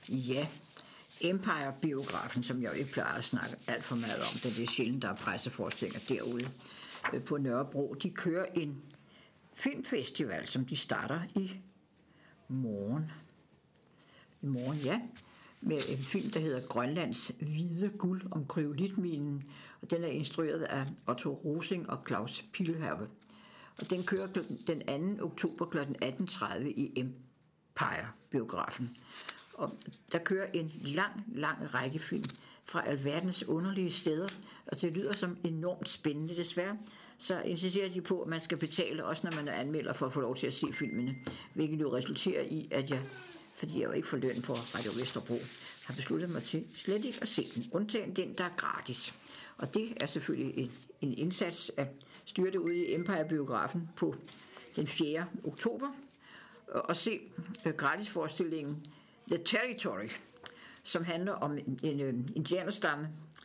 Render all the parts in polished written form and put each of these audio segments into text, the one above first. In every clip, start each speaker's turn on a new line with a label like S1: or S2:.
S1: Ja, Empire-biografen, som jeg jo ikke plejer at snakke alt for meget om, da det er sjældent, der er presseforestillinger derude på Nørrebro. De kører en filmfestival, som de starter i morgen. I morgen, ja. Med en film, der hedder Grønlands hvide guld om kryolitminen, og den er instrueret af Otto Rosing og Claus Pilhave. Og den kører den 2. oktober kl. 18.30 i Empire-biografen. Og der kører en lang række film fra alverdens underlige steder, og det lyder som enormt spændende. Desværre så insisterer de på, at man skal betale, også når man er anmelder, for at få lov til at se filmene, hvilket jo resulterer i, at jeg, fordi jeg jo ikke får løn på Radio Vesterbro, har besluttet mig til slet ikke at se den, undtagen den, der er gratis. Og det er selvfølgelig en indsats at styre det ude i Empire-biografen på den 4. oktober, og se gratisforestillingen The Territory, som handler om en indianerstamme,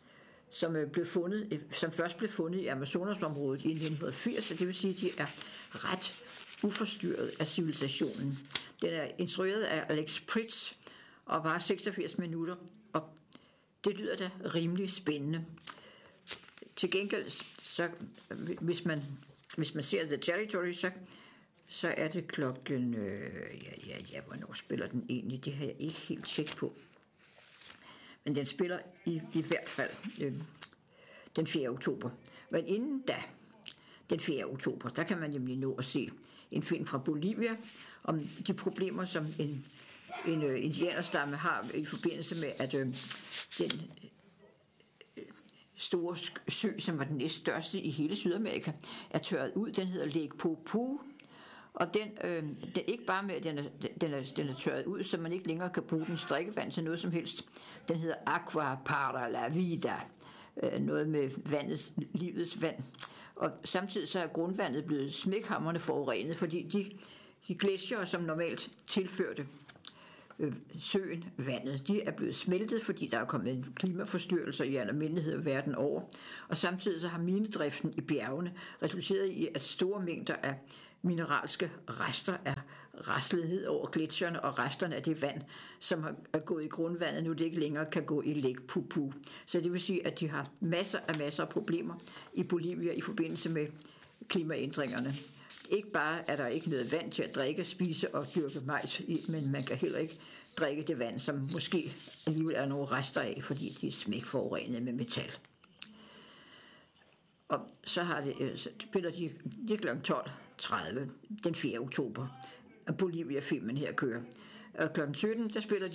S1: som først blev fundet i Amazonasområdet i 1980, og det vil sige, at de er ret uforstyrret af civilisationen. Den er instrueret af Alex Pritz og var 86 minutter, og det lyder da rimelig spændende. Til gengæld, så, hvis man ser The Territory, så er det klokken... hvornår spiller den egentlig? Det har jeg ikke helt tjekket på. Men den spiller i hvert fald den 4. oktober. Men inden da, den 4. oktober, der kan man nemlig nå at se en film fra Bolivia om de problemer, som en indianerstamme har i forbindelse med, at den store sø, som var den næststørste i hele Sydamerika, er tørret ud. Den hedder Lake Poopó, og den ikke bare med, at den er tørret ud, så man ikke længere kan bruge dens drikkevand til noget som helst. Den hedder Aqua para la vida, noget med livets vand. Og samtidig så er grundvandet blevet smækhamrende forurenet, fordi de gletsjere, som normalt tilførte søen vandet, de er blevet smeltet, fordi der er kommet klimaforstyrrelser i almindelighed verden over. Og samtidig så har minedriften i bjergene resulteret i, at store mængder af mineralske rester er raslet ned over gletsjerne, og resterne af det vand, som er gået i grundvandet, nu det ikke længere kan gå i Lake Poopó. Så det vil sige, at de har masser af problemer i Bolivia i forbindelse med klimaændringerne. Ikke bare er der ikke noget vand til at drikke, spise og dyrke majs i, men man kan heller ikke drikke det vand, som måske alligevel er nogle rester af, fordi de er smækforurenet med metal. Og så spiller de kl. 12.30 den 4. oktober, og Bolivia-filmen her kører. Og kl. 17, der spiller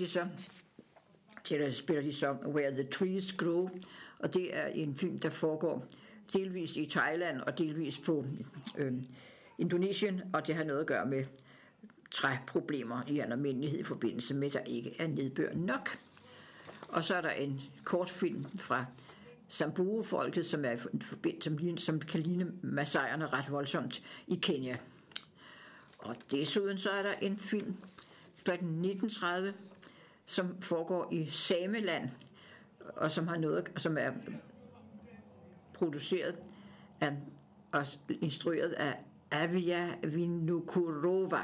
S1: de så Where the Trees Grow, og det er en film, der foregår delvis i Thailand og delvis på Indonesien, og det har noget at gøre med træproblemer i almindelighed i forbindelse med, at der ikke er nedbør nok. Og så er der en kortfilm fra Samburu-folket, som kan ligne masaierne ret voldsomt i Kenya. Og desuden så er der en film kl. 19.30, som foregår i Sameland, og som er produceret og instrueret af Avia Vinokurova.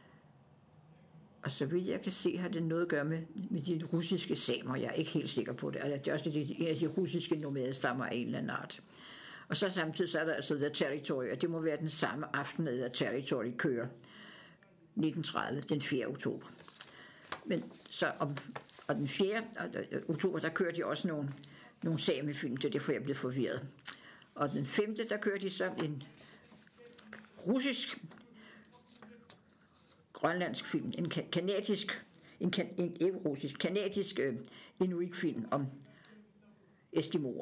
S1: Og så vidt jeg kan se, har det noget at gøre med de russiske samer. Jeg er ikke helt sikker på det. Det er også en af de russiske nomadestammer af en eller anden art. Og så samtidig så er der altså The Territory, og det må være den samme aften, at The Territory kører 19.30 den 4. oktober. Men så og den 4. oktober, der kører de også nogle samefilm, det er derfor jeg blev forvirret. Og den 5. der kører de så en russisk grønlandsk film, en kanadisk inuitfilm om eskimoer.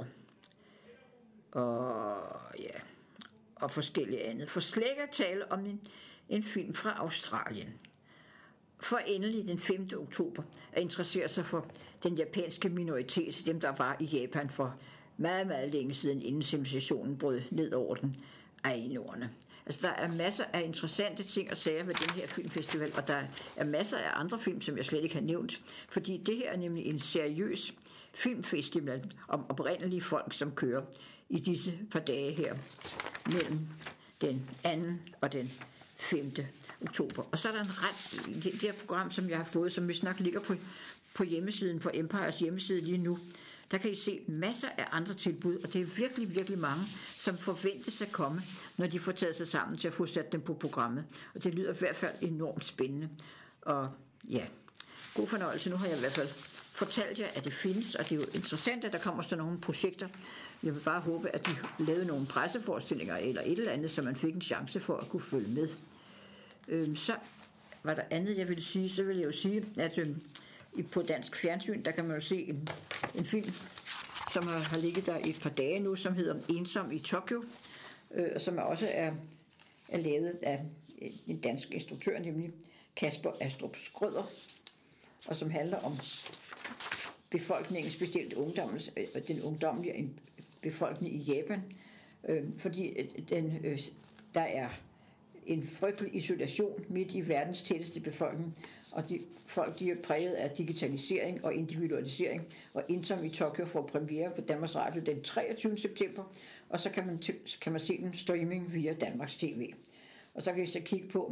S1: Og forskellige andet. For slet ikke at tale om en film fra Australien. For endelig den 5. oktober at interessere sig for den japanske minoritet, dem der var i Japan for meget, meget længe siden, inden civilisationen brød ned over den, Ainoerne. Altså, der er masser af interessante ting at sige ved den her filmfestival, og der er masser af andre film, som jeg slet ikke har nævnt, fordi det her er nemlig en seriøs filmfestival om oprindelige folk, som kører i disse par dage her mellem den 2. og den 5. oktober. Og så er der det her program, som jeg har fået, som vist nok ligger på hjemmesiden for Empires hjemmeside lige nu, der kan I se masser af andre tilbud, og det er virkelig, virkelig mange, som forventes at komme, når de får taget sig sammen til at få sat dem på programmet. Og det lyder i hvert fald enormt spændende. Og ja, god fornøjelse. Nu har jeg i hvert fald fortalt jer, at det findes, og det er jo interessant, at der kommer sådan nogle projekter. Jeg vil bare håbe, at de lavede nogle presseforestillinger eller et eller andet, så man fik en chance for at kunne følge med. Så var der andet, jeg ville sige. Så vil jeg jo sige, at på dansk fjernsyn, der kan man jo se en film, som har ligget der et par dage nu, som hedder Ensom i Tokyo, og som også er lavet af en dansk instruktør, nemlig Kasper Astrup Skrøder, og som handler om befolkningen, specielt den ungdomlige befolkning i Japan, fordi der er en frygtelig isolation midt i verdens tætteste befolkning, og folk de er præget af digitalisering og individualisering, og Ensom i Tokyo får premiere på Danmarks Radio den 23. september, og så kan man se den streaming via Danmarks TV. Og så kan I så kigge på,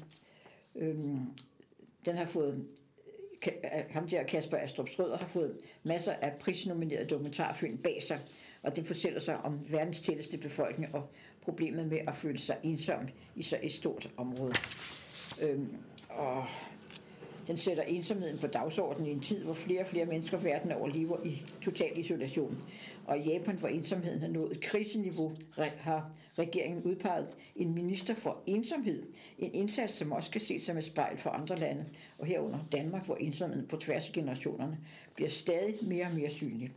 S1: den har fået, ham der Kasper Astrup Skrøder har fået masser af prisnominerede dokumentarfilm bag sig, og det fortæller sig om verdens tætteste befolkning og problemet med at føle sig ensom i så et stort område. Og den sætter ensomheden på dagsordenen i en tid, hvor flere og flere mennesker verden over lever i total isolation. Og i Japan, hvor ensomheden har nået et kriseniveau, har regeringen udpeget en minister for ensomhed. En indsats, som også skal ses som et spejl for andre lande, og herunder Danmark, hvor ensomheden på tværs af generationerne bliver stadig mere og mere synlig.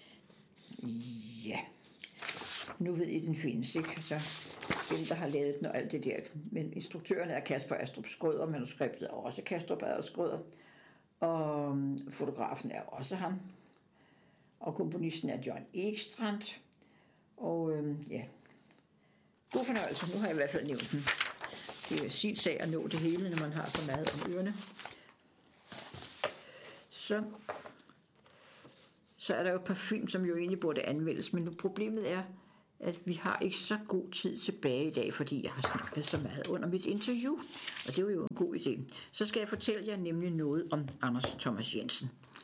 S1: Ja, nu ved I, den findes, ikke? Så dem, der har lavet den og alt det der. Men instruktøren er Kasper Astrup Skrøder, manuskriptet er også Kasper Astrup Skrøder, og fotografen er også ham, og komponisten er John Ekstrand, og ja, god fornøjelse. Nu har jeg i hvert fald nævnt den. Det er sin sag at nå det hele, når man har så meget om ørerne. Så er der jo et par film, som jo egentlig burde anmeldes, men nu problemet er, at vi har ikke så god tid tilbage i dag, fordi jeg har snakket så meget under mit interview, og det var jo en god idé. Så skal jeg fortælle jer nemlig noget om Anders Thomas Jensen.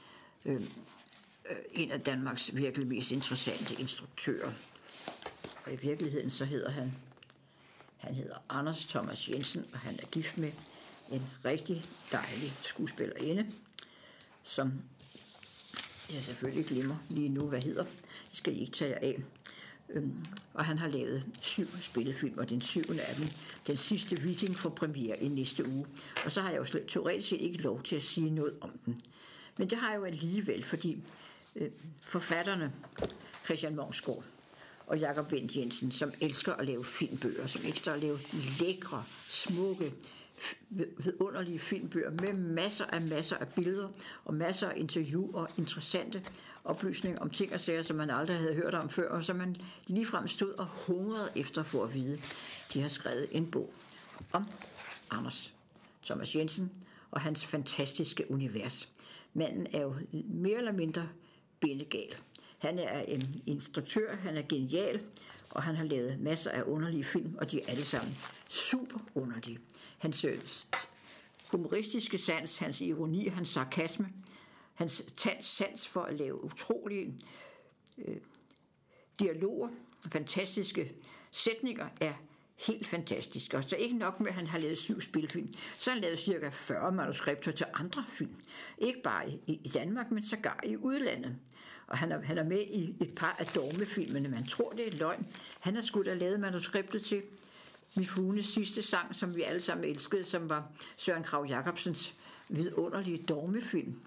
S1: En af Danmarks virkelig mest interessante instruktører. Og i virkeligheden så hedder han hedder Anders Thomas Jensen, og han er gift med en rigtig dejlig skuespillerinde, som jeg selvfølgelig glemmer lige nu, hvad hedder. Det skal I ikke tage jer af. Og han har lavet 7 spillefilm, og den 7. af dem, den sidste Viking, får premiere i næste uge. Og så har jeg jo teoretisk set ikke lov til at sige noget om den. Men det har jeg jo alligevel, fordi forfatterne Christian Mongsgaard og Jakob Wendt Jensen, som elsker at lave filmbøger, som elsker at lave lækre, smukke, vidunderlige filmbøger med masser af billeder og masser af interview og interessante oplysninger om ting og sager, som man aldrig havde hørt om før, og som man ligefrem stod og hungrede efter for at vide. De har skrevet en bog om Anders Thomas Jensen og hans fantastiske univers. Manden er jo mere eller mindre bindegal. Han er en instruktør, han er genial, og han har lavet masser af underlige film, og de er alle sammen super underlige. Hans humoristiske sans, hans ironi, hans sarkasme, hans sans for at lave utrolige dialoger, fantastiske sætninger er helt fantastisk. Og så ikke nok med, at han har lavet 7 spilfilm, så har han lavet cirka 40 manuskripter til andre film. Ikke bare i Danmark, men sågar i udlandet. Og han er med i et par af dogmefilmene. Man tror, det er løgn. Han har sgu da lavet manuskriptet til Mifunes sidste sang, som vi alle sammen elskede, som var Søren Kragh Jacobsens vidunderlige dogmefilm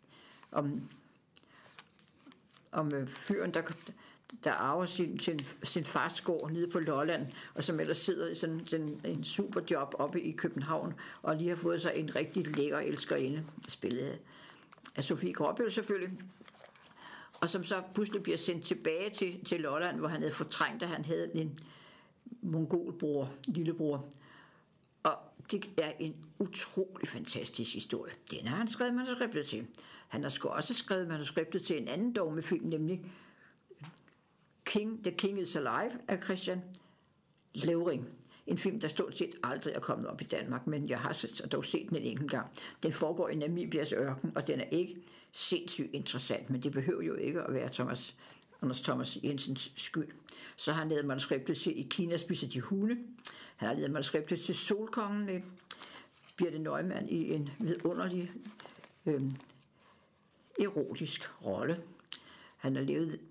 S1: om fyren, der arver sin fars gård nede på Lolland, og som ellers sidder i sådan en superjob oppe i København, og lige har fået sig en rigtig lækker elskerinde, spillet af Sofie Gråbøl selvfølgelig, og som så pludselig bliver sendt tilbage til Lolland, hvor han havde fortrængt, at han havde en mongolbror, lillebror. Og det er en utrolig fantastisk historie. Den har han skrevet manuskriptet til. Han har sgu også skrevet manuskriptet til en anden dogmefilm, nemlig The King is Alive af Christian Levring. En film, der stort set aldrig er kommet op i Danmark, men jeg har dog set den en enkelt gang. Den foregår i Namibias ørken, og den er ikke sindssygt interessant, men det behøver jo ikke at være Anders Thomas Jensens skyld. Så har han lavet manuskriptet til I Kina spiser de hunde. Han har lavet manuskriptet til Solkongen med Birthe Neumann i en vidunderlig erotisk rolle. Han har lavet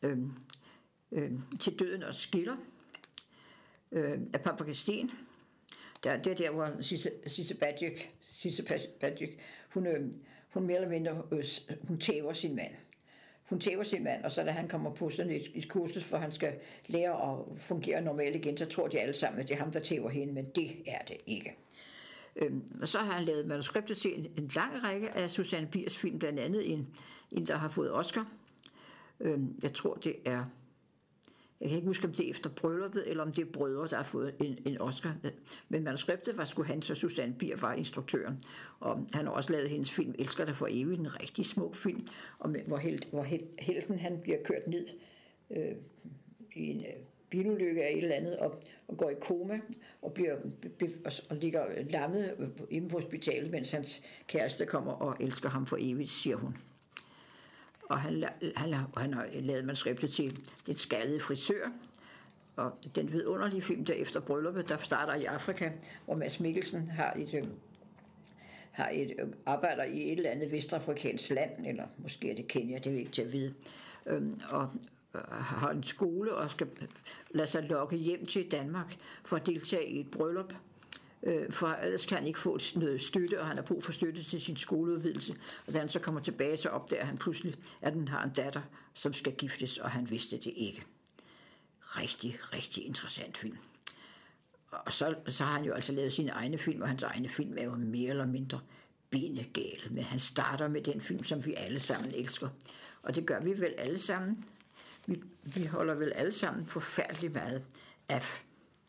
S1: Til døden og skiller af Paprika Steen. Det er der, hvor Sisse Badjek, hun mere eller mindre, hun tæver sin mand. Hun tæver sin mand, og så da han kommer på sådan et kursus, for han skal lære at fungere normalt igen, så tror de alle sammen, at det er ham, der tæver hende, men det er det ikke. Og så har han lavet manuskriptet til en lang række af Susanne Biers film, blandt andet en der har fået Oscar. Jeg tror, det er... Jeg kan ikke huske, om det er efter brylluppet, eller om det er brødre, der har fået en Oscar. Men manuskriptet var sgu hans, og Susanne Bier var instruktøren. Og han har også lavet hendes film Elsker dig for evigt, en rigtig smuk film, hvor helten han bliver kørt ned i en bilulykke af et eller andet, og går i koma, og ligger lammet inde på hospitalet, mens hans kæreste kommer og elsker ham for evigt, siger hun. Og han har lavet manuskriptet til Den skaldede frisør, og den vidunderlige film der efter brylluppet, der starter i Afrika, hvor Mads Mikkelsen har et arbejder i et eller andet vestafrikansk land, eller måske er det Kenya, det er ikke til at vide, og har en skole og skal lade sig lokke hjem til Danmark for at deltage i et bryllup, for ellers kan han ikke få noget støtte, og han har brug for støtte til sin skoleudvidelse. Og da han så kommer tilbage, så opdager han pludselig, at han har en datter, som skal giftes, og han vidste det ikke. Rigtig, rigtig interessant film. Og så har han jo altså lavet sine egne film, og hans egne film er jo mere eller mindre benegale. Men han starter med den film, som vi alle sammen elsker. Og det gør vi vel alle sammen. Vi holder vel alle sammen forfærdeligt meget af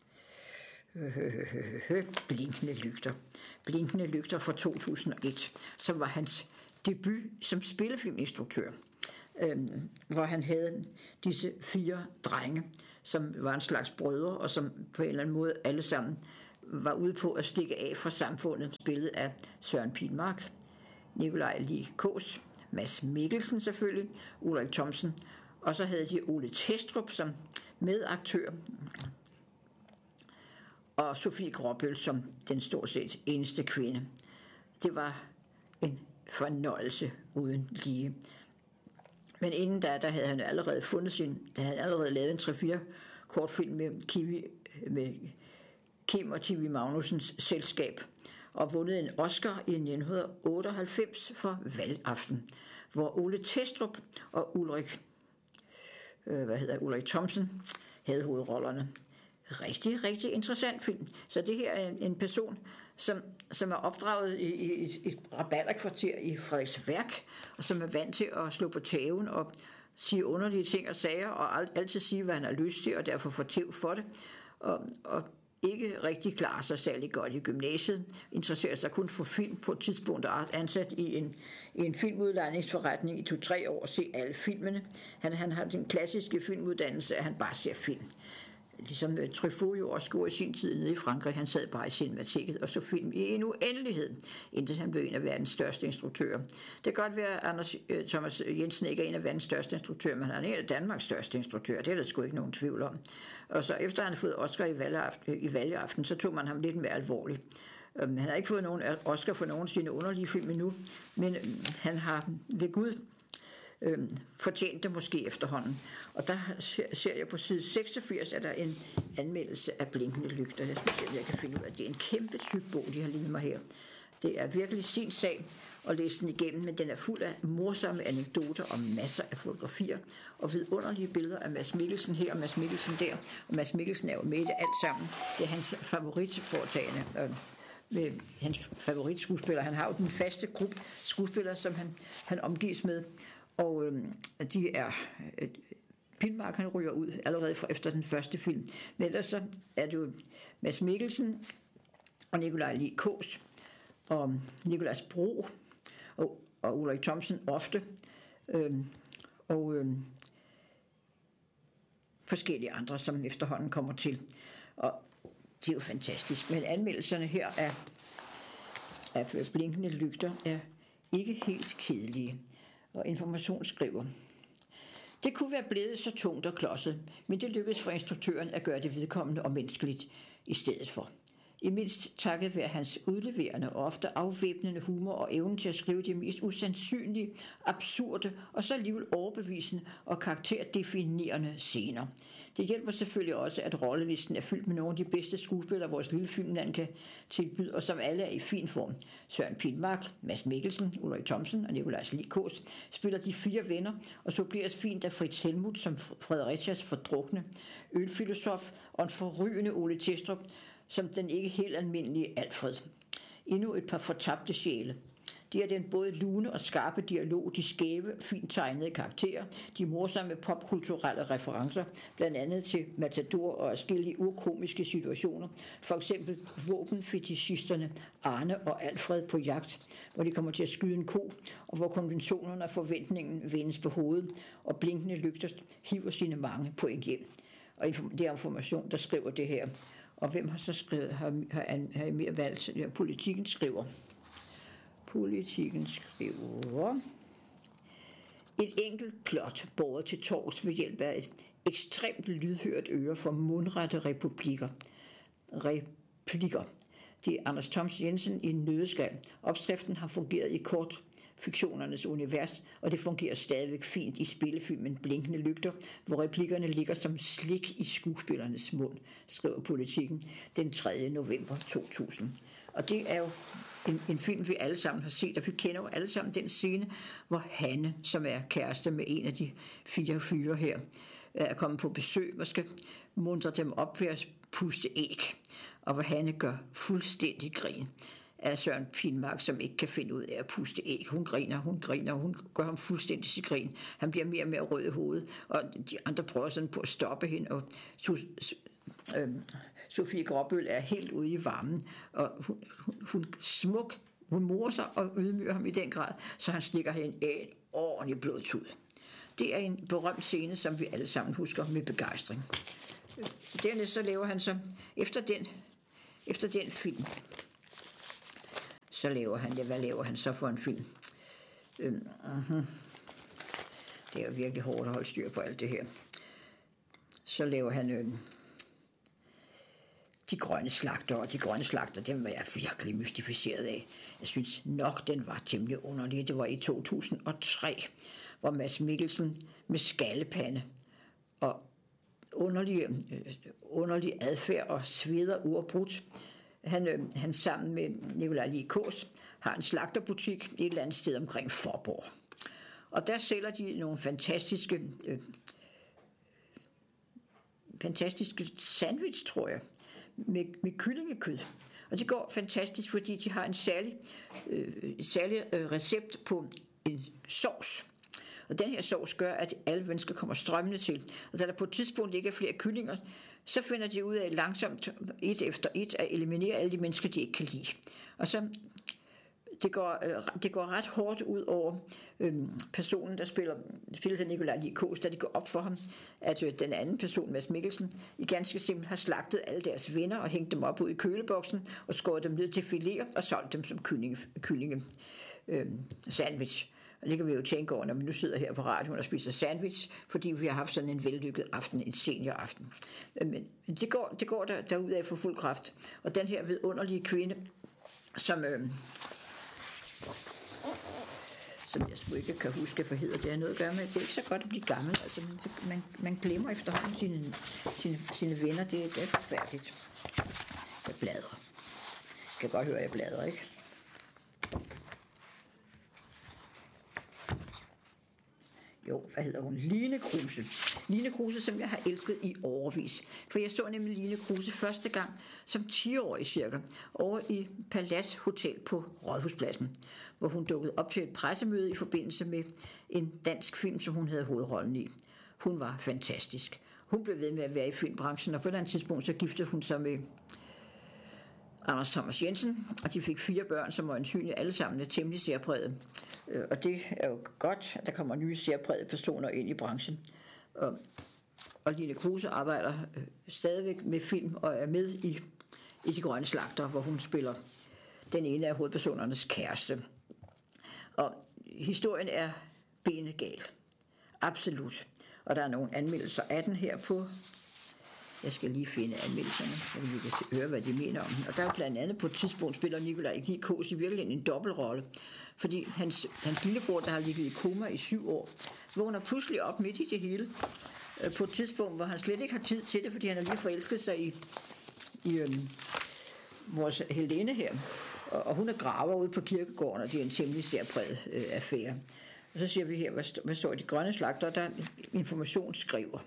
S1: Blinkende lygter. Blinkende lygter fra 2001, som var hans debut som spillefilminstruktør, hvor han havde disse 4 drenge, som var en slags brødre, og som på en eller anden måde alle sammen var ude på at stikke af fra samfundet, spillet af Søren Pilmark, Nikolaj Lie Kaas, Mads Mikkelsen selvfølgelig, Ulrik Thomsen, og så havde de Ole Testrup som medaktør, og Sofie Gråbøl som den stort set eneste kvinde. Det var en fornøjelse uden lige. Men inden da havde han allerede lavet en 3-4 kortfilm med Kim og TV Magnusens selskab, og vundet en Oscar i 1998 for Valgaften, hvor Ole Testrup og Ulrik Thomsen havde hovedrollerne. Rigtig, rigtig interessant film. Så det her er en person, som er opdraget i et rabalderkvarter i Frederiksværk, og som er vant til at slå på tæven og sige underlige ting og sager, og altid sige, hvad han har lyst til, og derfor få tæv for det. Og ikke rigtig klarer sig særlig godt i gymnasiet, interesserer sig kun for film på et tidspunkt, og er ansat i en filmudlejningsforretning i 2-3 år og se alle filmene. Han har den klassiske filmuddannelse, at han bare ser film. Ligesom Truffaut jo også gjorde i sin tid nede i Frankrig. Han sad bare i cinemateket og så film i en uendelighed, indtil han blev en af verdens største instruktører. Det kan godt være, at Anders Thomas Jensen ikke er en af verdens største instruktører, men han er en af Danmarks største instruktører. Det er der sgu ikke nogen tvivl om. Og så efter han har fået Oscar i valgaften, så tog man ham lidt mere alvorligt. Han har ikke fået nogen Oscar for nogen af sine underlige film endnu, men han har ved Gud fortjent det måske efterhånden. Og der ser jeg på side 86, at der er en anmeldelse af Blinkende lygter. Jeg skal se, om jeg kan finde ud af, at det er en kæmpe tyk bog, de har givet mig her. Det er virkelig sin sag at læse den igennem, men den er fuld af morsomme anekdoter og masser af fotografier og vidunderlige billeder af Mads Mikkelsen her og Mads Mikkelsen der. Og Mads Mikkelsen er jo med i det alt sammen. Det er hans favoritforetagende med hans favoritskuespiller. Han har jo den faste gruppe skuespillere, som han omgives med. Og de er... Pilmark, han ryger ud allerede efter den første film. Men ellers så er det jo Mads Mikkelsen og Nikolaj Lie Kaas og Nicolas Bro og Ulrik Thomsen ofte. Og forskellige andre, som efterhånden kommer til. Og Det er jo fantastisk. Men anmeldelserne her af Blinkende Lygter er ikke helt kedelige. Og Information skriver: det kunne være blevet så tungt og klodset, men det lykkedes for instruktøren at gøre det vedkommende og menneskeligt i stedet for. I mindst takket være hans udleverende og ofte afvæbnende humor og evnen til at skrive de mest usandsynlige, absurde og så alligevel overbevisende og karakterdefinerende scener. Det hjælper selvfølgelig også, at rollelisten er fyldt med nogle af de bedste skuespillere, vores lille filmland kan tilbyde, og som alle er i fin form. Søren Pilmark, Mads Mikkelsen, Ulrik Thomsen og Nikolaj Likås spiller de 4 venner, og så bliver fint af Fritz Helmuth som Fredericias fordrukne ølfilosof og en forrygende Ole Testrup som den ikke helt almindelige Alfred. Endnu et par fortabte sjæle. Det er den både lune og skarpe dialog, de skæve, fint tegnede karakterer, de morsomme popkulturelle referencer, blandt andet til Matador og forskellige urkomiske situationer, for eksempel våbenfetischisterne Arne og Alfred på jagt, hvor de kommer til at skyde en ko, og hvor konventionerne og forventningen vendes på hovedet, og Blinkende Lygter hiver sine mange point hjem. Og det er Information, der skriver det her. Og hvem har så skrevet, har I mere valgt? Ja, Politikken skriver. Et enkelt plot båret til torvs ved hjælp af et ekstremt lydhørt øre for mundrette replikker. Det er Anders Thoms Jensen i en nøddeskal. Opskriften har fungeret i kort fiktionernes univers, og det fungerer stadigvæk fint i spillefilmen Blinkende Lygter, hvor replikkerne ligger som slik i skuespillernes mund, skriver Politikken den 3. november 2000. Og det er jo en film, vi alle sammen har set, og vi kender jo alle sammen den scene, hvor Hanne, som er kæreste med en af de 4 fyre her, er kommet på besøg og skal muntre dem op ved at puste æg, og hvor Hanne gør fuldstændig grin af Søren Pilmark, som ikke kan finde ud af at puste æg. Hun griner, hun gør ham fuldstændig til grin. Han bliver mere og mere rød i hovedet, og de andre prøver sådan på at stoppe hende, og Sofie Gråbøl er helt ude i varmen, og hun morer sig og ydmyger ham i den grad, så han stikker hende en ordentlig blodtud. Det er en berømt scene, som vi alle sammen husker med begejstring. Dernæst så laver han så, efter den film, så laver han, hvad laver han så for en film? Det er jo virkelig hårdt at holde styr på alt det her. Så laver han De Grønne Slagter, og De Grønne Slagter, den var jeg virkelig mystificeret af. Jeg synes nok, den var temmelig underlig. Det var i 2003, hvor Mads Mikkelsen med skallepande og underlig adfærd og sveder uafbrudt. Han sammen med Nikolaj Likås har en slagterbutik et eller andet sted omkring Forborg. Og der sælger de nogle fantastiske sandwich, tror jeg, med kyllingekød. Og det går fantastisk, fordi de har en særlig recept på en sovs. Og den her sovs gør, at alle mennesker kommer strømmende til. Og da der på et tidspunkt ikke er flere kyllinger, så finder de ud af langsomt, et efter et, at eliminere alle de mennesker, de ikke kan lide. Og så det går ret hårdt ud over personen, der spiller Nikolaj Likås, da det går op for ham, at den anden person, Mads Mikkelsen, i ganske simpelt har slagtet alle deres venner og hængt dem op ud i køleboksen og skåret dem ned til fileter og solgt dem som kyllinge sandwich. Og det kan vi jo tænke over, når vi nu sidder her på radioen og spiser sandwich, fordi vi har haft sådan en vellykket aften, en senioraften. Men det går derudad for fuld kraft. Og den her vidunderlige kvinde, som jeg sgu ikke kan huske, hvad hedder det, er noget at gøre med. Det er ikke så godt at blive gammel, altså, man glemmer efterhånden sine venner. Det er forfærdeligt. Jeg bladrer. Jeg kan godt høre, at jeg bladrer, ikke? Jo, hvad hedder hun? Line Kruse. Line Kruse, som jeg har elsket i årevis. For jeg så nemlig Line Kruse første gang som 10-årig cirka, over i Palads Hotel på Rådhuspladsen, hvor hun dukkede op til et pressemøde i forbindelse med en dansk film, som hun havde hovedrollen i. Hun var fantastisk. Hun blev ved med at være i filmbranchen, og på et eller andet tidspunkt så giftede hun sig med Anders Thomas Jensen, og de fik 4 børn, som var øjensynligt alle sammen er temmelig særpræget. Og det er jo godt, at der kommer nye særprægede personer ind i branchen. Og Line Kruse arbejder stadigvæk med film og er med i i De Grønne Slagtere, hvor hun spiller den ene af hovedpersonernes kæreste. Og historien er benegal. Absolut. Og der er nogle anmeldelser af den her på. Jeg skal lige finde anmeldelserne, så vi kan høre, hvad de mener om den. Og der er jo blandt andet på et tidspunkt spiller Nikolaj Kås i virkeligheden en dobbeltrolle. Fordi hans lillebror, der har ligget i koma i 7 år, vågner pludselig op midt i det hele. På et tidspunkt, hvor han slet ikke har tid til det, fordi han har lige forelsket sig i vores Helene her. Og hun er graver ude på kirkegården, og det er en temmelig særpræget affære. Og så siger vi her, hvad står i De Grønne Slagtere, der informationsskriver.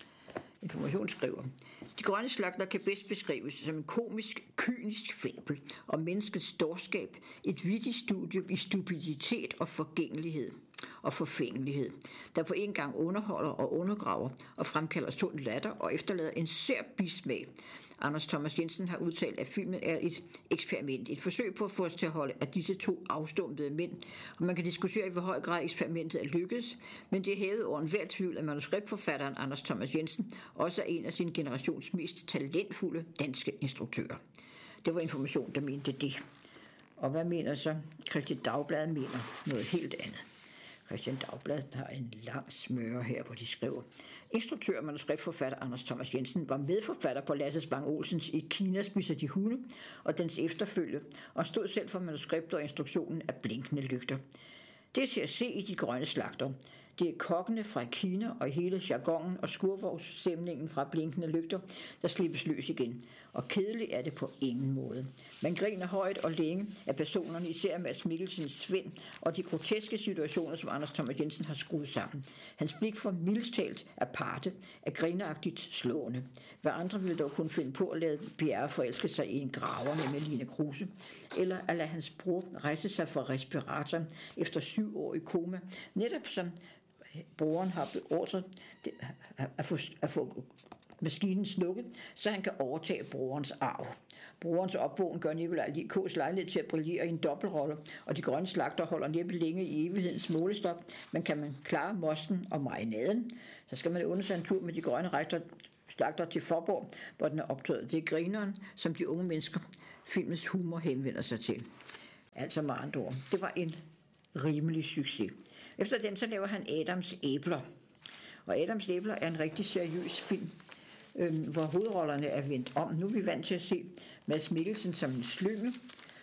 S1: De Grønne Slagtere kan bedst beskrives som en komisk, kynisk fabel om menneskets dårskab, et vittigt studie i stupiditet og forgængelighed og forfængelighed, der på en gang underholder og undergraver og fremkalder sund latter og efterlader en sær bismag. Anders Thomas Jensen har udtalt, at filmen er et eksperiment, et forsøg på at få os til at holde af disse 2 afstumpede mænd, og man kan diskutere, i hvor høj grad eksperimentet er lykkedes, men det er hævet over enhver tvivl, at manuskriptforfatteren Anders Thomas Jensen også er en af sin generations mest talentfulde danske instruktører. Det var Information, der mente det. Og hvad mener så? Kristeligt Dagblad mener noget helt andet. Kristeligt Dagblad har en lang smøre her, hvor de skriver: Instruktør og manuskriptforfatter Anders Thomas Jensen var medforfatter på Lasse Spang Olsens I Kina spiser de hunde og dens efterfølge, og stod selv for manuskriptet og instruktionen af Blinkende Lygter. Det er til at se i De Grønne Slagtere. Det er kokkene fra Kina og hele jargonen og skurvogsstemningen fra Blinkende Lygter, der slippes løs igen. Og kedeligt er det på ingen måde. Man griner højt og længe af personerne, især Mads Mikkelsens Svend, og de groteske situationer, som Anders Thomas Jensen har skruet sammen. Hans blik for mildest talt aparte er grineragtigt slående. Hvad andre ville dog kunne finde på at lade Bjerre forelske sig i en graver, nemlig Line Kruse, eller at lade hans bror rejse sig fra respiratoren efter 7 år i koma, netop som broren har beordret at få maskinen slukket, så han kan overtage brorens arv. Brorens opvågen gør Nikolaj Kås lejlighed til at brillere i en dobbeltrolle, og De Grønne Slagtere holder næppe længe i evighedens målestok, men kan man klare mosten og marinaden, så skal man under sig en tur med De Grønne Slagtere til Forborg, hvor den er optaget. Det er grineren, som de unge mennesker filmens humor henvender sig til. Altså med andre ord. Det var en rimelig succes. Efter den så laver han Adams Æbler. Og Adams Æbler er en rigtig seriøs film, hvor hovedrollerne er vendt om. Nu er vi vant til at se Mads Mikkelsen som en slynge,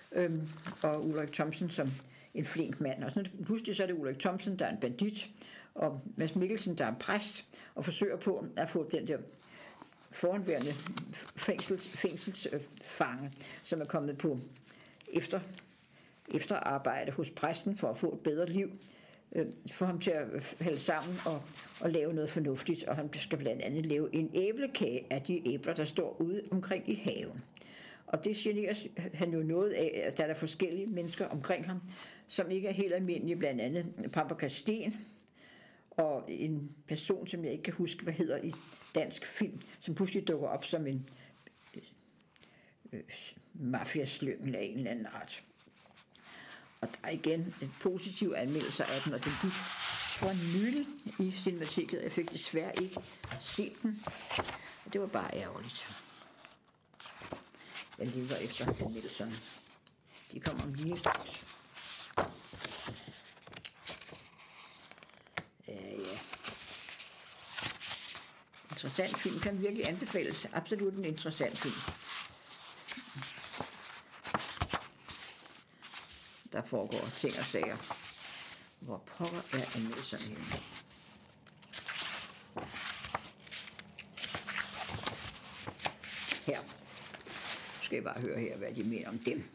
S1: og Ulrik Thomsen som en flink mand. Og sådan, pludselig så er det Ulrik Thomsen, der er en bandit, og Mads Mikkelsen, der er en præst, og forsøger på at få den der foranværende fængselsfange, som er kommet på efterarbejde hos præsten for at få et bedre liv, få ham til at hælde sammen og lave noget fornuftigt, og han skal blandt andet lave en æblekage af de æbler, der står ude omkring i haven. Og det generer han jo noget af, at der er forskellige mennesker omkring ham, som ikke er helt almindelige, blandt andet Paprika Sten, og en person, som jeg ikke kan huske, hvad hedder i dansk film, som pludselig dukker op som en mafiaslyngel af en eller anden art. Og der er igen en positiv anmeldelse af den, og den gik for nylig i Cinematiket. Jeg fik desværre ikke set den, og det var bare ærgerligt. Jeg lever efter anmeldelserne. De kommer om lige straks. Ja. Interessant film, kan virkelig anbefales. Absolut en interessant film. Der foregår ting og sager. Hvor pokker er anmeldelserne henne? Her. Nu skal jeg bare høre her, hvad de mener om dem.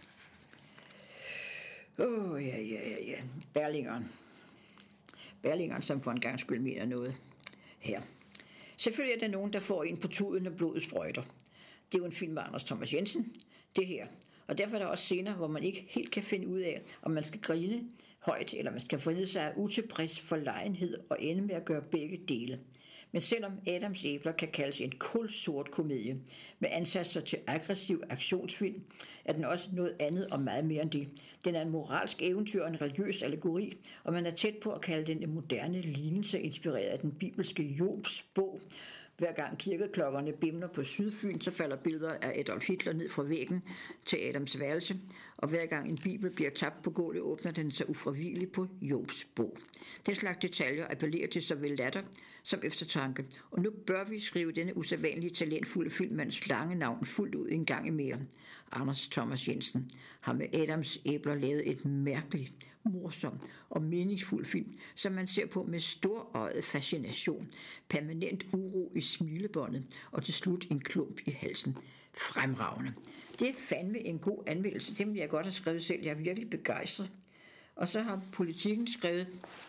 S1: Ja. Berlingeren, som for en gang skyld mener noget her. Selvfølgelig er der nogen, der får en på tuden, når blodet sprøjter. Det er jo en film af Anders Thomas Jensen, det her. Og derfor er der også scener, hvor man ikke helt kan finde ud af, om man skal grine højt, eller man skal fornede sig af utilfreds forlegenhed og ende med at gøre begge dele. Men selvom Adams Æbler kan kaldes en kulsort komedie med ansatser til aggressiv aktionsfilm, er den også noget andet og meget mere end det. Den er en moralsk eventyr og en religiøs allegori, og man er tæt på at kalde den en moderne lignelse inspireret af den bibelske Jobs bog, Hver gang kirkeklokkerne bimler på Sydfyn, så falder billeder af Adolf Hitler ned fra væggen til Adams værelse, og hver gang en bibel bliver tabt på gulvet, åbner den sig ufravigeligt på Jobs bog. Den slags detaljer appellerer til såvel latter som eftertanke, og nu bør vi skrive denne usædvanlige talentfulde filmmands lange navn fuldt ud en gang mere. Anders Thomas Jensen har med Adams æbler lavet et mærkeligt, morsom og meningsfuld film, som man ser på med storøjet fascination, permanent uro i smilebåndet og til slut en klump i halsen. Fremragende. Det er fandme en god anmeldelse. Det vil jeg godt have skrevet selv. Jeg er virkelig begejstret. Og så har Politiken skrevet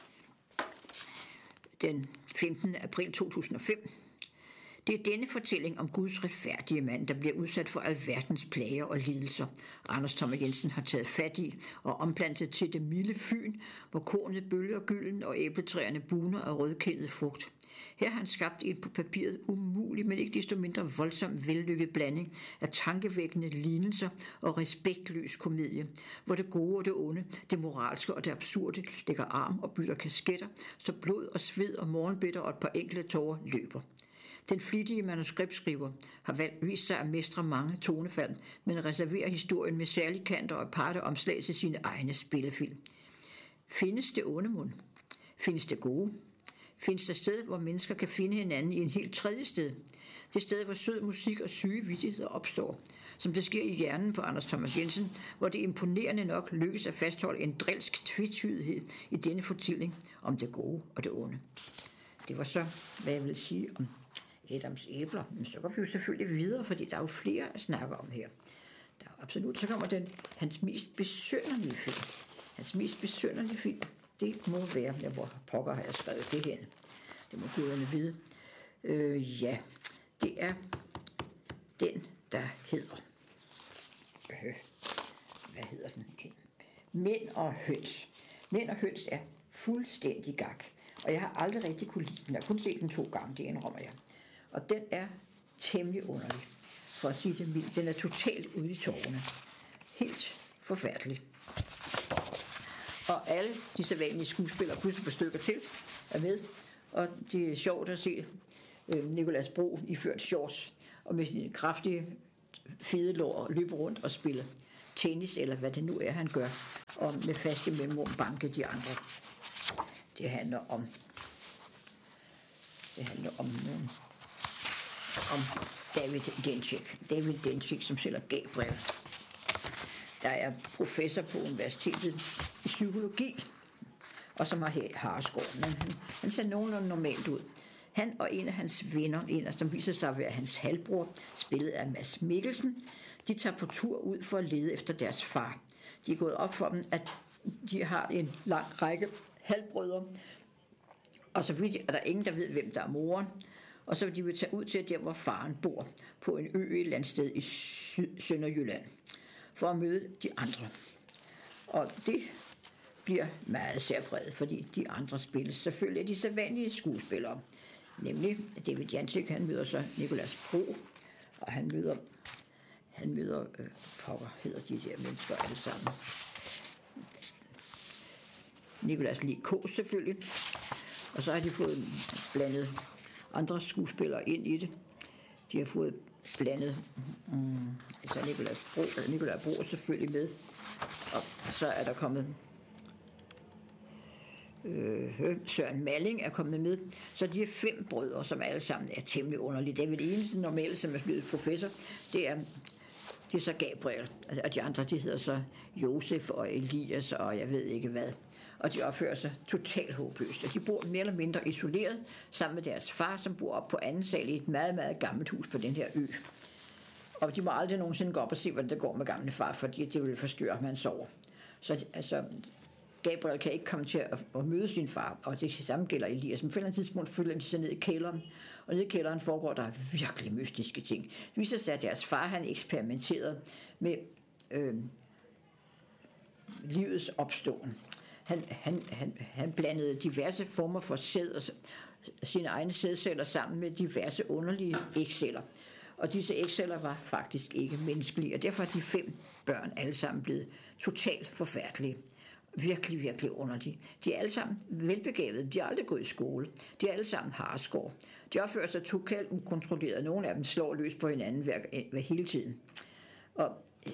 S1: den 15. april 2005. Det er denne fortælling om Guds retfærdige mand, der bliver udsat for alverdens plager og lidelser. Anders Thomas Jensen har taget fat i og omplantet til det milde Fyn, hvor kornet bølger gylden og æbletræerne buner af rødkændet frugt. Her har han skabt en på papiret umulig, men ikke desto mindre voldsomt vellykket blanding af tankevækkende lignelser og respektløs komedie, hvor det gode og det onde, det moralske og det absurde lægger arm og bytter kasketter, så blod og sved og morgenbitter og et par enkelte tårer løber. Den flittige manuskriptskriver har vist sig at mestre mange tonefald, men reserverer historien med særlig kanter og aparte omslag til sine egne spillefilm. Findes det onde mund? Findes det gode? Findes der sted, hvor mennesker kan finde hinanden i en helt tredje sted? Det sted, hvor sød musik og syge vittigheder opstår, som det sker i hjernen på Anders Thomas Jensen, hvor det imponerende nok lykkes at fastholde en drilsk tvetydighed i denne fortælling om det gode og det onde. Det var så, hvad jeg vil sige om Adams æbler. Men så går vi jo selvfølgelig videre, fordi der er jo flere at snakke om her. Der er absolut, så kommer hans mest besynderlige film. Hans mest besynderlige film, det må være, hvor pokker har jeg skrevet det her. Det må guderne vide. Ja, det er den, der hedder... hvad hedder den? Mænd og høns. Mænd og høns er fuldstændig gak. Og jeg har aldrig rigtig kunne lide den. Jeg har kun set den 2 gange, det indrømmer jeg. Og den er temmelig underlig, for at sige det mildt. Den er totalt ude i tårerne. Helt forfærdelig. Og alle de sædvanlige skuespillere, plus et par stykker til, er med. Og det er sjovt at se Nicolas Bro iført shorts, og med sine kraftige, fede lår løber rundt og spiller tennis, eller hvad det nu er, han gør, og med faste mellemrum banke de andre. Det handler om David Dencik, som sælger Gabriel. Der er professor på universitetet i psykologi, og som har hareskår, men han ser nogenlunde normalt ud. Han og en af hans venner, som viser sig at være hans halvbror, spillet af Mads Mikkelsen, de tager på tur ud for at lede efter deres far. De er gået op for dem, at de har en lang række halvbrødre, og så vidt er der ingen, der ved, hvem der er moren. Og så vil de tage ud til der, hvor faren bor, på en ø i et landsted i Sønderjylland, for at møde de andre. Og det bliver meget særpræget, fordi de andre spilles selvfølgelig af de sædvanlige skuespillere. Nemlig David Dencik, han møder så Nicolas Bro, og han møder pokker hedder de der mennesker alle sammen. Nicolas Lee Kaas selvfølgelig. Og så har de fået blandet andre skuespillere ind i det. De har fået blandet altså Nicolas Bro er selvfølgelig med. Og så er der kommet Søren Malling er kommet med. Så de er 5 brødre, som alle sammen er temmelig underlige. Det er vel det eneste normale, som er blevet professor. Det er så Gabriel. Og de andre, de hedder så Josef og Elias og jeg ved ikke hvad. Og de opfører sig totalt håbløst. Og de bor mere eller mindre isoleret sammen med deres far, som bor op på anden sal i et meget, meget gammelt hus på den her ø. Og de må aldrig nogensinde gå op og se, hvordan det går med gamle far, fordi det vil forstyrre, at man sover. Så altså, Gabriel kan ikke komme til at møde sin far, og det samme gælder Elias. Men på et eller andet tidspunkt følger de sig ned i kælderen, og nede i kælderen foregår der virkelig mystiske ting. Det viser sig, at deres far, han eksperimenterede med livets opståen. Han blandede diverse former for sæd og sine egne sædceller sammen med diverse underlige ægceller. Og disse ægceller var faktisk ikke menneskelige, og derfor er de 5 børn alle sammen blevet totalt forfærdelige. virkelig, virkelig underlige. De er alle sammen velbegavede. De har aldrig gået i skole. De er alle sammen harskår. De opfører sig totalt ukontrolleret. Nogle af dem slår løs på hinanden hver hele tiden. Og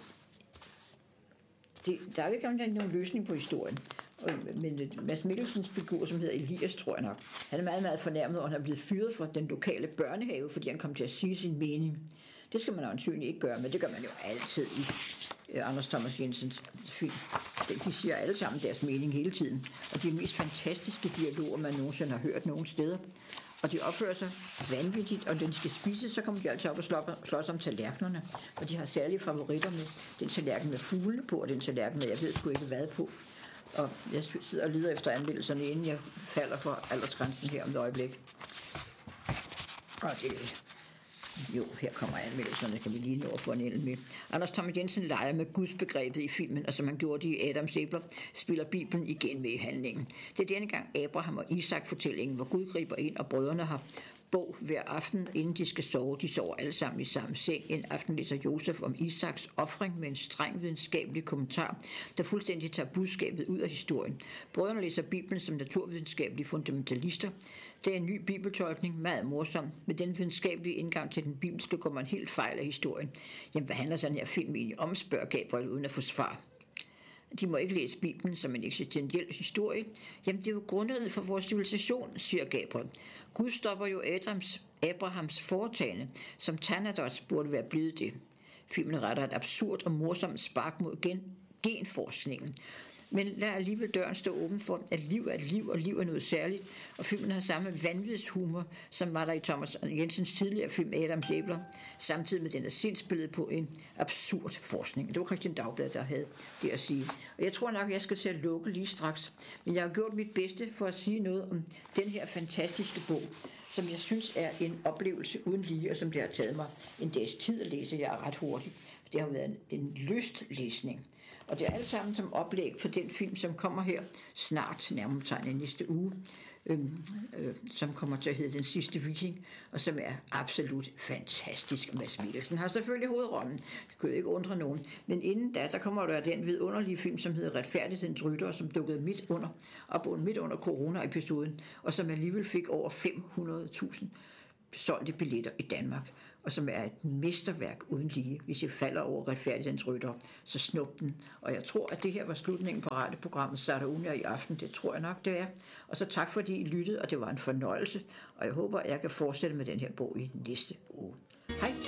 S1: der er jo ikke nogen løsning på historien. Men Mads Mikkelsens figur, som hedder Elias, tror jeg nok, han er meget, meget fornærmet, og han er blevet fyret fra den lokale børnehave, fordi han kom til at sige sin mening. Det skal man øjensynligt ikke gøre, men det gør man jo altid i Anders Thomas Jensens film. De siger alle sammen deres mening hele tiden, og de mest fantastiske dialoger, man nogensinde har hørt nogen steder. Og de opfører sig vanvittigt, og når de skal spise, så kommer de altid op og slås om tallerkenerne. Og de har særlige favoritter med den tallerken med fugle på, og den tallerken med, jeg ved sgu ikke hvad på. Og jeg sidder og leder efter anmeldelserne, inden jeg falder for aldersgrænsen her om et øjeblik. Og det jo, her kommer anmeldelserne, kan vi lige nå at få en ende med. Anders Thomas Jensen leger med gudsbegrebet i filmen, og som han gjorde det i Adams æbler, spiller Bibelen igen med i handlingen. Det er denne gang Abraham og Isak-fortællingen, hvor Gud griber ind, og brødrene har bog hver aften, inden de skal sove. De sover alle sammen i samme seng. En aften læser Josef om Isaks ofring med en streng videnskabelig kommentar, der fuldstændig tager budskabet ud af historien. Brødrene læser Bibelen som naturvidenskabelige fundamentalister. Det er en ny bibeltolkning, meget morsom. Med den videnskabelige indgang til den bibelske går man helt fejl af historien. Jamen, hvad handler sådan her film egentlig om, spørger Gabriel uden at få svar. De må ikke læse Bibelen som en eksistentiel historie. Jamen, det er jo grundlaget for vores civilisation, siger Gabriel. Gud stopper jo Abrahams foretagende, som Thanatos burde være blevet det. Filmen retter et absurd og morsomt spark mod genforskningen. Men lad alligevel døren stå åben for, at liv er et liv, og liv er noget særligt. Og filmen har samme vanvidshumor, som var der i Thomas Jensens tidligere film Adams æbler, samtidig med den er sindsbilledet på en absurd forskning. Det var Christian Dagblad, der havde det at sige. Og jeg tror nok, at jeg skal til at lukke lige straks. Men jeg har gjort mit bedste for at sige noget om den her fantastiske bog, som jeg synes er en oplevelse uden lige, og som det har taget mig en dags tid at læse. Jeg er ret hurtigt. Det har været en lystlæsning. Og det er alt sammen som oplæg for den film, som kommer her snart, nærmere tegnet næste uge, som kommer til at hedde Den sidste viking, og som er absolut fantastisk. Mads Mikkelsen har selvfølgelig hovedrollen, det kunne jo ikke undre nogen, men inden da, der kommer der den vidunderlige film, som hedder Retfærdighedens Rytter, som dukkede midt under corona-episoden, og som alligevel fik over 500.000 solgte billetter i Danmark, og som er et mesterværk uden lige. Hvis jeg falder over Retfærdighedens Rytter, så snup den. Og jeg tror, at det her var slutningen på radioprogrammet Starter Ugen i aften. Det tror jeg nok, det er. Og så tak, fordi I lyttede, og det var en fornøjelse. Og jeg håber, at jeg kan fortsætte med den her bog i næste uge. Hej!